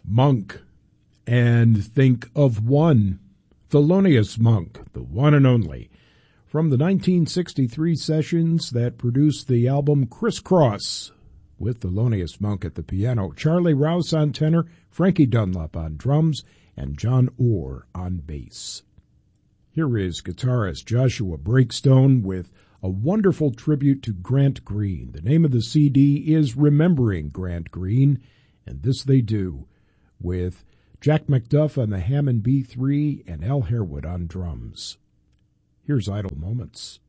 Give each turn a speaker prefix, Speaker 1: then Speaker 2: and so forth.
Speaker 1: Monk, and think of one, Thelonious Monk, the one and only, from the 1963 sessions that produced the album Crisscross, with Thelonious Monk at the piano, Charlie Rouse on tenor, Frankie Dunlop on drums, and John Orr on bass. Here is guitarist Joshua Breakstone with a wonderful tribute to Grant Green. The name of the CD is Remembering Grant Green, and this they do with Jack McDuff on the Hammond B3 and Al Harewood on drums. Here's Idle Moments.